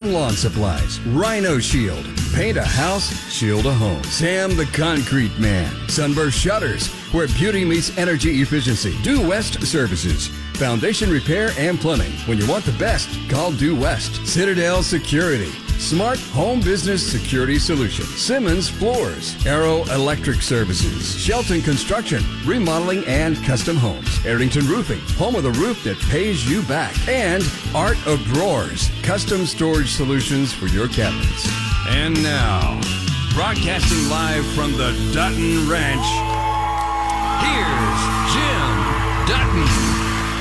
Garden Lawn Supplies, Rhino Shield, paint a house, shield a home. Sam the Concrete Man, Sunburst Shutters, where beauty meets energy efficiency. Due West Services, foundation repair and plumbing. When you want the best, call Due West. Citadel Security, smart home business security solution. Simmons Floors, Arrow Electric Services, Shelton Construction, remodeling and custom homes. Arrington Roofing, home of the roof that pays you back. And Art of Drawers, custom storage solutions for your cabinets. And now, broadcasting live from the Dutton Ranch, here's Jim Dutton.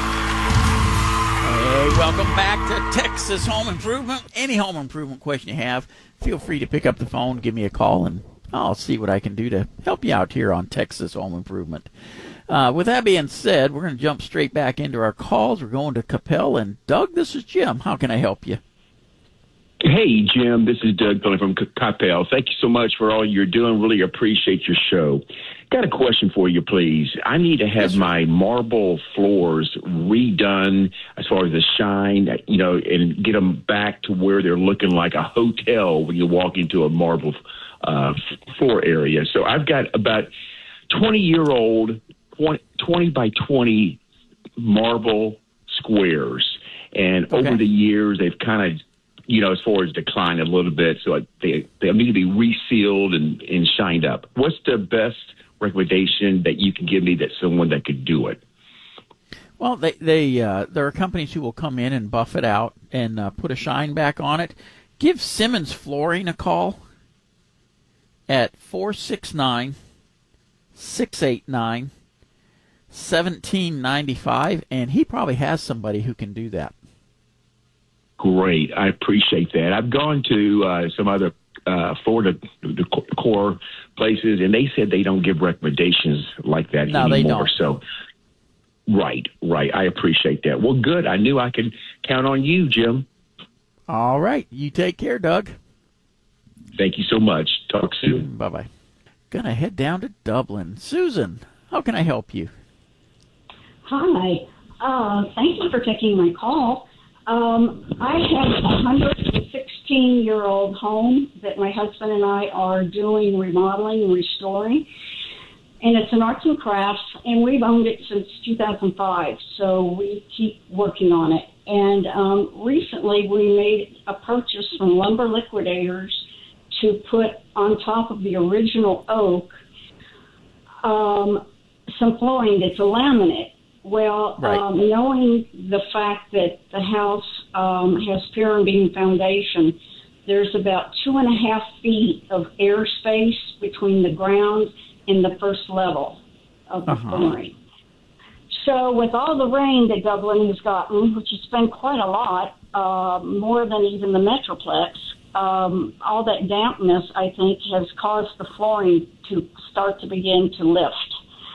Hey, welcome back to Texas Home Improvement. Any home improvement question you have, feel free to pick up the phone, give me a call, and I'll see what I can do to help you out here on Texas Home Improvement. With that being said, we're going to jump straight back into our calls. We're going to Capel. And Doug, this is Jim. How can I help you? Hey, Jim, this is Doug calling from Capel. Thank you so much for all you're doing. Really appreciate your show. Got a question for you, please. I need to have my marble floors redone as far as the shine, and get them back to where they're looking like a hotel when you walk into a marble floor area. So I've got about 20-year-old, 20 by 20 marble squares. And over the years, they've kind of, as far as decline a little bit, so they need to be resealed and shined up. What's the best recommendation that you can give me that someone that could do it? Well, there are companies who will come in and buff it out and put a shine back on it. Give Simmons Flooring a call at 469-689-1795, and he probably has somebody who can do that. Great. I appreciate that. I've gone to some other Florida core places, and they said they don't give recommendations like that anymore. They don't. So, right. I appreciate that. Well, good. I knew I could count on you, Jim. All right. You take care, Doug. Thank you so much. Talk soon. Bye-bye. Gonna head down to Dublin. Susan, how can I help you? Hi. Thank you for taking my call. I have a 116-year-old home that my husband and I are doing remodeling and restoring. And it's an arts and crafts, and we've owned it since 2005, so we keep working on it. And recently we made a purchase from Lumber Liquidators to put on top of the original oak some flooring that's a laminate. Well, knowing the fact that the house has pier and beam foundation, there's about 2.5 feet of airspace between the ground and the first level of the flooring. So with all the rain that Dublin has gotten, which has been quite a lot, more than even the Metroplex, all that dampness, I think, has caused the flooring to start to begin to lift.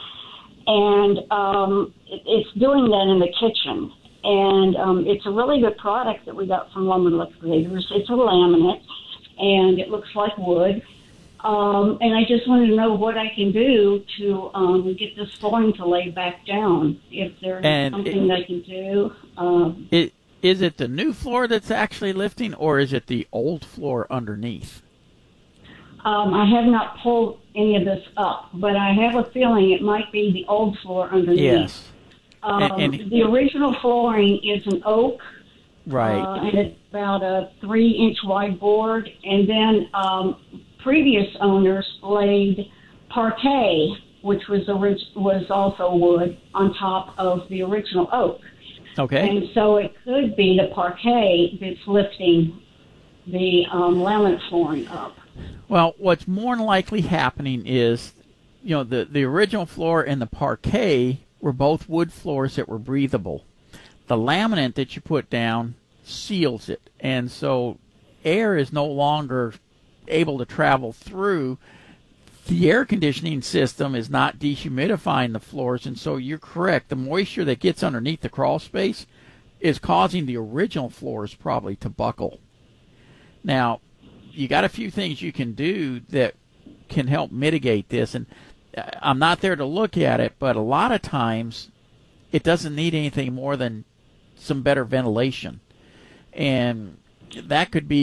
And it's doing that in the kitchen. And it's a really good product that we got from Lumber Liquidators. It's a laminate, and it looks like wood. And I just wanted to know what I can do to get this flooring to lay back down, if there's something I can do. Is it the new floor that's actually lifting, or is it the old floor underneath? I have not pulled any of this up, but I have a feeling it might be the old floor underneath. Yes. The original flooring is an oak. Right. And it's about a 3-inch wide board. And then previous owners laid parquet, which was also wood, on top of the original oak. Okay. And so it could be the parquet that's lifting the laminate flooring up. Well, what's more than likely happening is, the original floor and the parquet were both wood floors that were breathable. The laminate that you put down seals it, and so air is no longer able to travel through. The air conditioning system is not dehumidifying the floors, and so you're correct. The moisture that gets underneath the crawl space is causing the original floors probably to buckle. Now, you got a few things you can do that can help mitigate this, and I'm not there to look at it, but a lot of times it doesn't need anything more than some better ventilation, and that could be